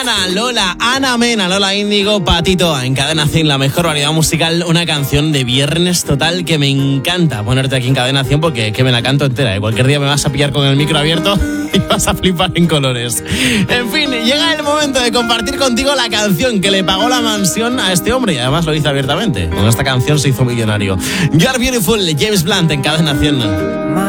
Ana, Lola, Ana Mena, Lola Índigo, Patito, en Cadena 100, la mejor variedad musical, una canción de viernes total que me encanta ponerte aquí en Cadena 100 porque es que me la canto entera. Cualquier día me vas a pillar con el micro abierto y vas a flipar en colores. En fin, llega el momento de compartir contigo la canción que le pagó la mansión a este hombre y además lo hizo abiertamente. Con esta canción se hizo millonario. You Are Beautiful, James Blunt en Cadena 100.